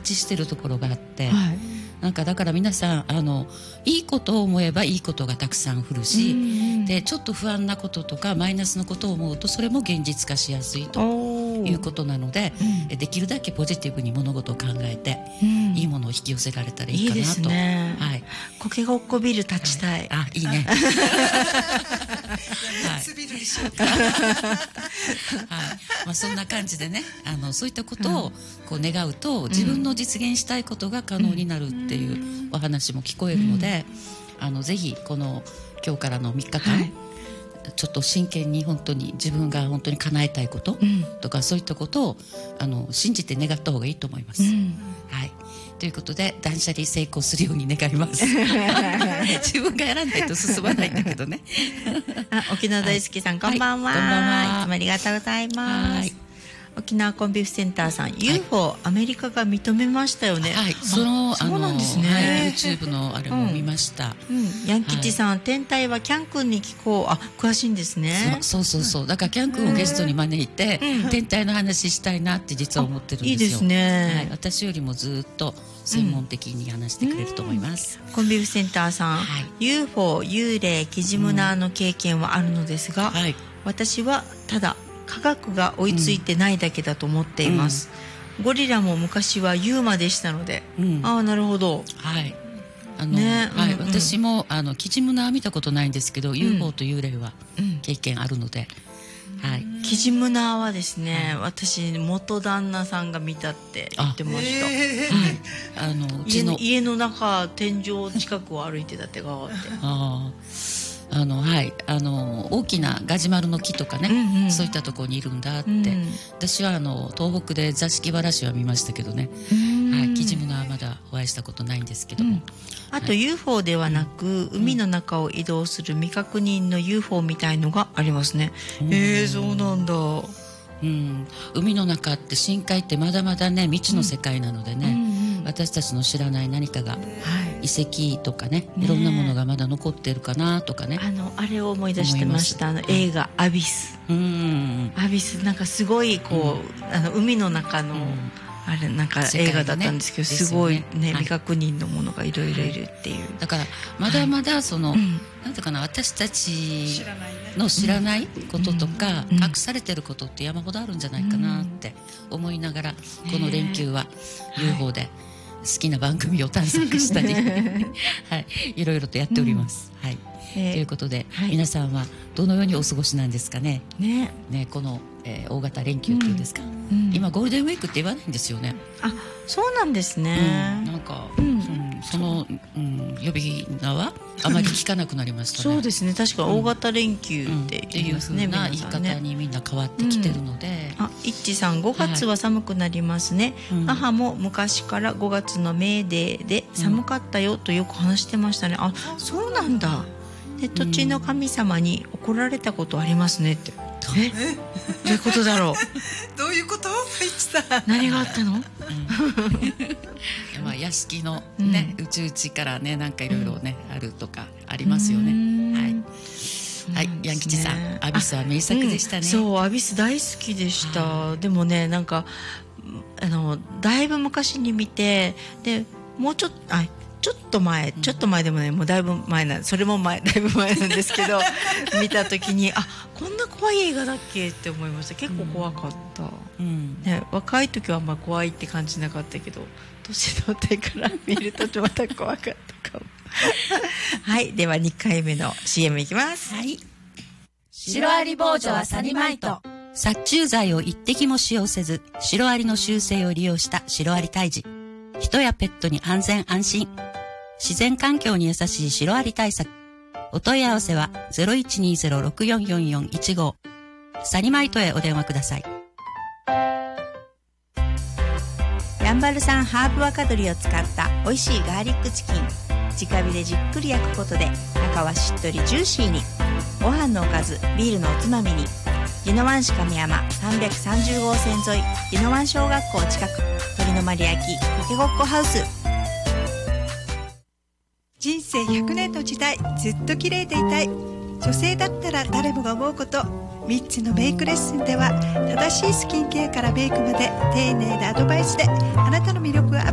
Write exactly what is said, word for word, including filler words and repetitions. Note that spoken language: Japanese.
致してるところがあって、 はい、 なんかだから皆さんあのいいことを思えばいいことがたくさん降るし、うんうん、でちょっと不安なこととかマイナスのことを思うとそれも現実化しやすいということなので、うん、できるだけポジティブに物事を考えて、うん、いいものを引き寄せられたらいいかなと。いいですね、はい、 コケごっこビル立ちたい、 はい、あいいね夏ビルにしようか、 はいまあ、そんな感じでねあのそういったことをこう願うと自分の実現したいことが可能になるっていうお話も聞こえるので、うん、あのぜひこの今日からのみっかかん、はい、ちょっと真剣に本当に自分が本当に叶えたいこととか、うん、そういったことをあの信じて願った方がいいと思います、うん、はい、ということで断捨離成功するように願います自分がやらないと進まないんだけどねあ沖縄大好きさん、はい、こんばんは、はい、こんばんは、いつもありがとうございます。沖縄コンビーフセンターさん、はい、ユーフォー アメリカが認めましたよね。 はい、そのそうなんですね、 はい、YouTube のあれも見ました、 うんうん、ヤン吉さん、はい、天体はキャン君に聞こう、あ詳しいんですね。 そ, そうそうそうだからキャン君をゲストに招いて、うん、天体の話したいなって実は思ってるんですよ。 いいですね、 はい、私よりもずっと専門的に話してくれると思います、 うん、コンビーフセンターさん、はい、ユーフォー 幽霊キジムナーの経験はあるのですが、うんはい、私はただ科学が追いついてないだけだと思っています、うん、ゴリラも昔はユーマでしたので、うん、ああなるほど、 はいあのねはいうんうん、私もあのキジムナー見たことないんですけど、うん、ユーフォー と幽霊は経験あるので、うんはい、 キジムナーはですね、はい、私元旦那さんが見たって言ってました、えーはい、あの家の家の中天井近くを歩いてたってがあってああのはい、あの大きなガジュマルの木とかね、うんうん、そういったところにいるんだって、うん、私はあの東北で座敷わらしは見ましたけどね、はい、キジムナーはまだお会いしたことないんですけども、うん、 あと ユーフォー ではなく、うん、海の中を移動する未確認の ユーフォー みたいのがありますね、うん、えー、そうなんだ、 うん、海の中って深海ってまだまだね未知の世界なのでね、うんうん、私たちの知らない何かが、はい、遺跡とかねいろんなものがまだ残ってるかなとかね、 あのあれを思い出してました。あの映画アビス、うん、アビスなんかすごいこう、うん、あの海の中の、うん、あれなんか映画だったんですけど、すごいね未確認のものがいろいろいるっていう、はい、 だからまだまだその、はい、なんていうかな私たちの知らないこととか、うん、隠されてることって山ほどあるんじゃないかなって思いながら、うん、この連休は ユーフォー で好きな番組を探索したり、はい、いろいろとやっております、うんはいえー、ということで、はい、皆さんはどのようにお過ごしなんですかね。ねねこの、えー、大型連休っていうんですか、うん、今ゴールデンウィークって言わないんですよね。 あそうなんですね、 うん、なんか、うんうん、その、うん、呼び名はあまり聞かなくなりましたねそうですね確か大型連休って言いますね、 うんうん、っていう風な言い方にみんな変わってきてるので、うん、 あいっちさんごがつは寒くなりますね、はい、母も昔からごがつのメーデーで寒かったよとよく話してましたね、うん、あそうなんだ。で土地の神様に怒られたことありますねって、えどういうことだろうどういうこといちさん何があったの、うんまあ、屋敷のね、うん、内々からねなんかいろいろね、うん、あるとかありますよね。はい、はい、ヤン吉さんアビスは名作でしたね、うん、 そうアビス大好きでした、はい、でもねなんかあのだいぶ昔に見てでもうちょっとあちょっと前ちょっと前でもねもうだいぶ前なそれも前だいぶ前なんですけど見た時にあこんな怖い映画だっけって思いました。結構怖かった、うんね、若い時はあんま怖いって感じなかったけど年取ってから見るとまた怖かったかもはいではにかいめの シーエム いきます。はい、 シロアリ防除はサニマイト。 殺虫剤を一滴も使用せずシロアリの習性を利用したシロアリ退治。人やペットに安全安心自然環境に優しいシロアリ対策。お問い合わせは ゼロいちにゼロろくよんよんよんいちご サニマイトへお電話ください。 やんばる産ハーブ若鶏を使った美味しいガーリックチキン。直火でじっくり焼くことで中はしっとりジューシーに。ご飯のおかずビールのおつまみに。宜野湾市亀山さんびゃくさんじゅうごう線沿い宜野湾小学校近く鳥の丸焼きコケごっこハウス。 人生ひゃくねんの時代ずっと綺麗でいたい女性だったら誰もが思うことみっつのメイクレッスンでは正しいスキンケアからメイクまで丁寧なアドバイスであなたの魅力をアップ